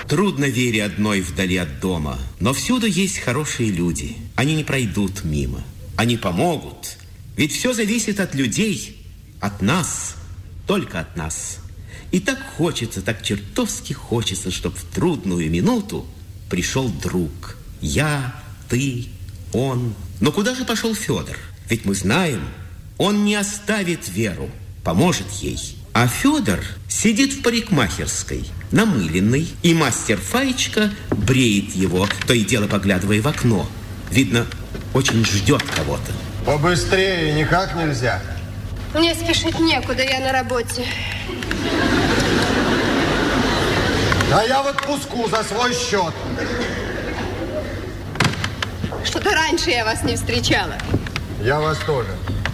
Трудно Вере одной вдали от дома, но всюду есть хорошие люди. Они не пройдут мимо, они помогут. Ведь все зависит от людей, от нас, только от нас. И так хочется, так чертовски хочется, чтобы в трудную минуту пришел друг. Я, ты, он. Но куда же пошел Федор? Ведь мы знаем, он не оставит Веру, поможет ей. А Федор сидит в парикмахерской, намыленный, и мастер Фаечка бреет его, то и дело поглядывая в окно. Видно, очень ждет кого-то. Побыстрее, никак нельзя. Мне спешить некуда, я на работе. А я в отпуску за свой счет. Что-то раньше я вас не встречала. Я вас тоже.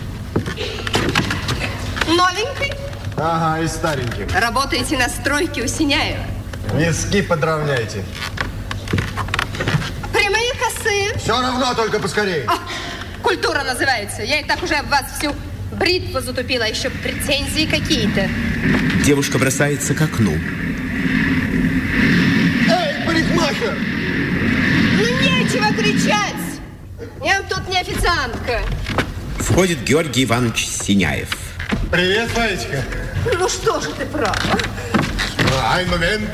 Новенький? Ага, и старенький. Работаете на стройке у Синяева? Носки подровняйте. Прямые, косые? Все равно, только поскорее. Культура называется. Я и так уже об вас всю бритву затупила, еще претензии какие-то. Девушка бросается к окну. Эй, парикмахер! Ну, нечего кричать. Я тут не официантка. Входит Георгий Иванович Синяев. Привет, Фаечка. Ну, что же ты прав? Ай, момент.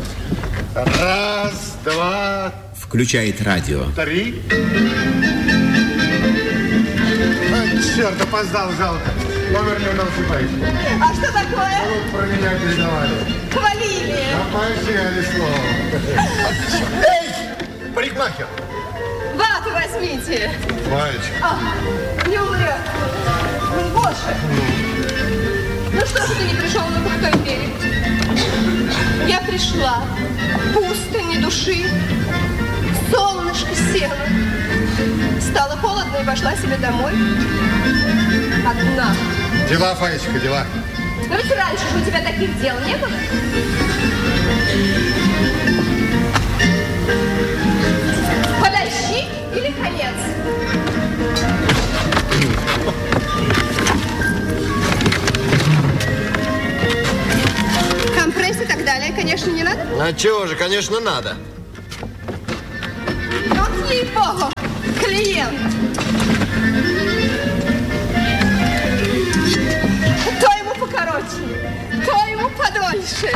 Раз, два... Включает радио. 3. Черт, опоздал, жалко. Номер не удался, Фаечка. А что такое? Вот про меня передавали. Хвалили. Опоздали слово. Эй, парикмахер. Вату возьмите. Фаечка. Не умрет. Гоша. Ну что же ты не пришел на пустой берег? Я пришла. Пусто, ни души. Солнышко село. Стало холодно и пошла себе домой. Одна. Дела, Фаечка, дела. Но ведь раньше же у тебя таких дел не было. Подожди или конец? Компресс и так далее, конечно, не надо? А чего же, конечно, надо. Вот ей-богу, клиент. То ему покороче, то ему подольше.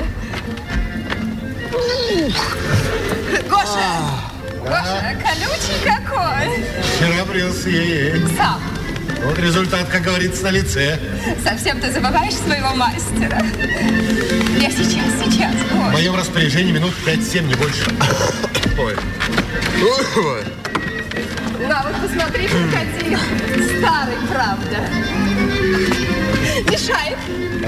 Гоша, Гоша, колючий какой. Вчера брился ей. Сам. Вот результат, как говорится, на лице. Совсем ты забываешь своего мастера. Я сейчас, В Гоша. моем распоряжении минут 5-7, не больше. Ой. Ой. На, вот посмотри, крокодил. Старый, правда. Мешает.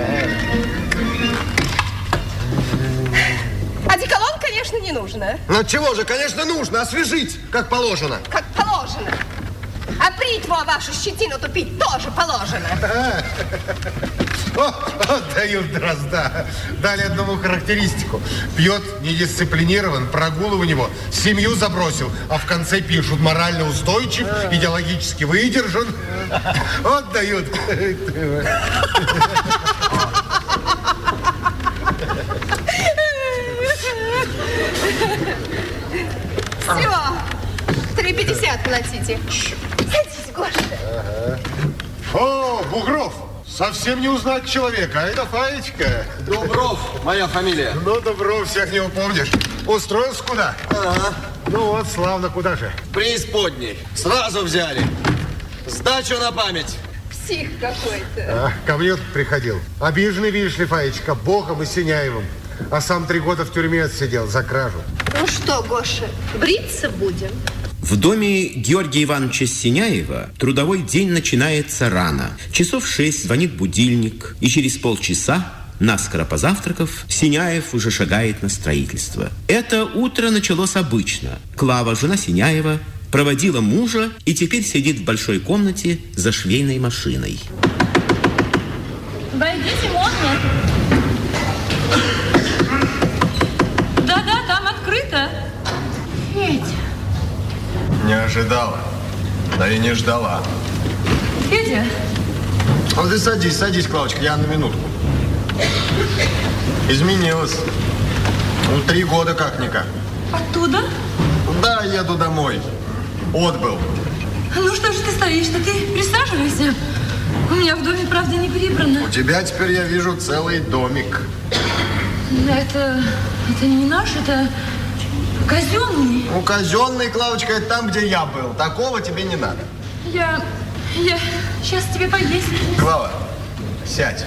Одеколон, конечно, не нужно. Ну чего же, конечно, нужно освежить, как положено. Как положено. А бритву вашу щетину тупить тоже положено. О, дают дрозда. Дали одному характеристику. Пьет, недисциплинирован, прогулы у него, семью забросил, а в конце пишут: морально устойчив, идеологически выдержан. Вот дают. Все. 3,50 платите. Садись, Гоша. О, Бугров. Совсем не узнать человека, а это Фаечка. Дубров, моя фамилия. Ну, Дубров, всех не упомнишь. Устроился куда? Ага. Ну вот, славно, куда же? Преисподней. Сразу взяли. Сдачу на память. Псих какой-то. Ко мне тут приходил. Обиженный, видишь ли, Фаечка, Богом и Синяевым. А сам 3 года в тюрьме отсидел за кражу. Ну что, Гоша, бриться будем? В доме Георгия Ивановича Синяева трудовой день начинается рано. Часов 6 звонит будильник, и через полчаса, наскоро позавтракав, Синяев уже шагает на строительство. Это утро началось обычно. Клава, жена Синяева, проводила мужа и теперь сидит в большой комнате за швейной машиной. Войдите, можно? Да-да, там открыто. Федя. Не ожидала, да и не ждала. Федя. А ты садись, Клавочка, я на минутку. Изменилась. Ну, 3 года как-никак. Оттуда? Да, еду домой. Отбыл. Ну что же ты стоишь-то? Ты присаживайся. У меня в доме, правда, не прибрано. У тебя теперь, я вижу, целый домик. Это не наш, это казенный. Ну, казенный, Клавочка, это там, где я был. Такого тебе не надо. Я сейчас тебе поесть. Клава, сядь.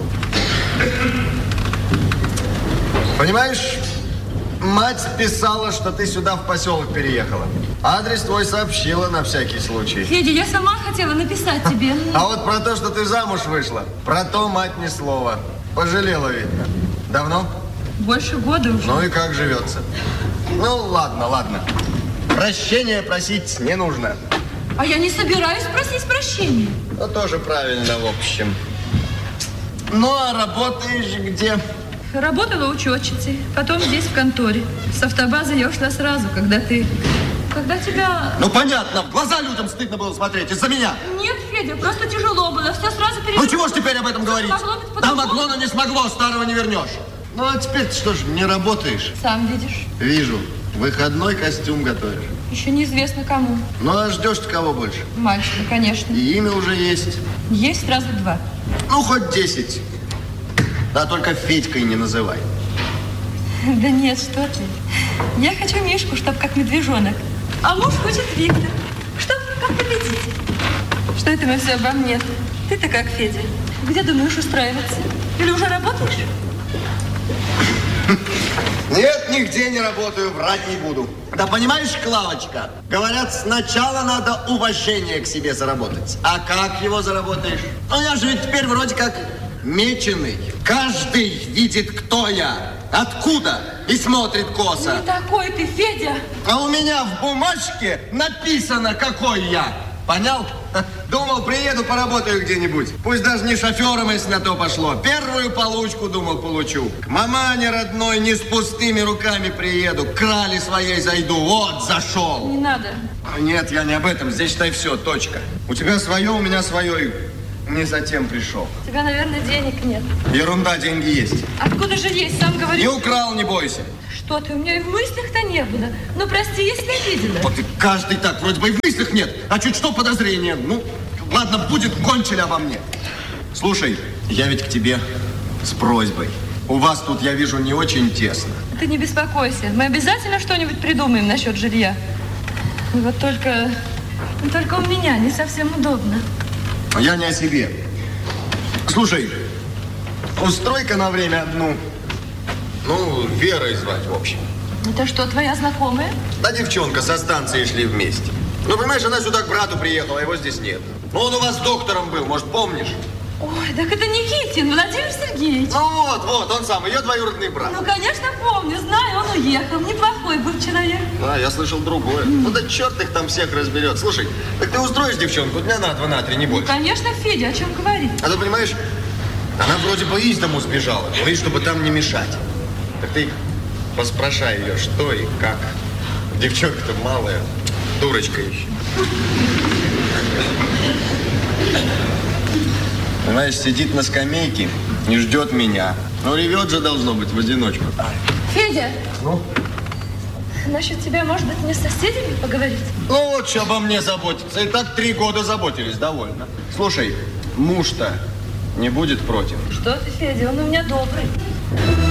Понимаешь, мать писала, что ты сюда в поселок переехала. Адрес твой сообщила на всякий случай. Федя, я сама хотела написать тебе. А вот про то, что ты замуж вышла, про то мать ни слова. Пожалела, видно. Давно? Больше года уже. Ну и как живется? Ну, ладно. Прощения просить не нужно. А я не собираюсь просить прощения. Ну, тоже правильно, в общем. Ну, а работаешь где? Работала учетчицей, потом здесь в конторе. С автобазы я ушла сразу, когда тебя... Ну, понятно, в глаза людям стыдно было смотреть из-за меня. Нет, Федя, просто тяжело было, все сразу Ну, перевернулось. чего ж теперь об этом говорить? Да, могло, но не смогло, старого не вернешь. Ну, а теперь ты что ж, не работаешь? Сам видишь. Вижу, выходной костюм готовишь. Еще неизвестно кому. Ну, а ждешь-то кого больше? Мальчика, конечно. И имя уже есть. Есть сразу 2. Ну, хоть 10. Да только Федькой не называй. Да нет, что ты. Я хочу Мишку, чтоб как медвежонок. А муж хочет Виктор, чтоб как победитель. Что это мы все обо мне? Ты-то как, Федя? Где думаешь устраиваться? Или уже работаешь? Нет, нигде не работаю, врать не буду. Да понимаешь, Клавочка, говорят, сначала надо уважение к себе заработать. А как его заработаешь? Ну, я же ведь теперь вроде как меченый. Каждый видит, кто я, откуда, и смотрит косо. Не такой ты, Федя. А у меня в бумажке написано, какой я. Понял? Думал, приеду, поработаю где-нибудь. Пусть даже не шофером, если на то пошло. Первую получку, думал, получу. К мамане родной не с пустыми руками приеду. К крале своей зайду. Вот, зашел. Не надо. Нет, я не об этом. Здесь, считай, все, точка. У тебя свое, у меня свое. И не затем пришел. У тебя, наверное, денег нет. Ерунда, деньги есть. Откуда же есть, сам говоришь? Не украл, не бойся. Что ты, у меня и в мыслях-то не было. Ну, прости, если обидела. Вот и каждый так, вроде бы и в мыслях нет. А чуть что подозрение. Ну, ладно, будет, кончили обо мне. Слушай, я ведь к тебе с просьбой. У вас тут, я вижу, не очень тесно. Ты не беспокойся. Мы обязательно что-нибудь придумаем насчет жилья. Вот только у меня не совсем удобно. Я не о себе. Слушай, устрой-ка на время одну. Ну, Верой звать, в общем. Это что, твоя знакомая? Да девчонка, со станции шли вместе. Ну, понимаешь, она сюда к брату приехала, а его здесь нет. Ну, он у вас доктором был, может, помнишь? Ой, так это Никитин, Владимир Сергеевич. Ну, вот, он сам, ее двоюродный брат. Ну, конечно, помню, знаю, он уехал. Неплохой был человек. А, я слышал другое. Ну, да черт их там всех разберет. Слушай, так ты устроишь девчонку дня на 2, на 3, не больше. Ну, конечно, Федя, о чем говорить? А ты понимаешь, она вроде бы из дому сбежала, говорит, чтобы там не мешать. Так ты поспрашай ее, что и как. Девчонка-то малая, дурочка еще. Понимаешь, сидит на скамейке, не ждет меня. Ну, ревет же, должно быть, в одиночку. Федя! Ну? Насчет тебя, может быть, мне с соседями поговорить? Ну, вот что обо мне заботиться. И так 3 года заботились, довольно. Слушай, муж-то не будет против? Что ты, Федя, он у меня добрый.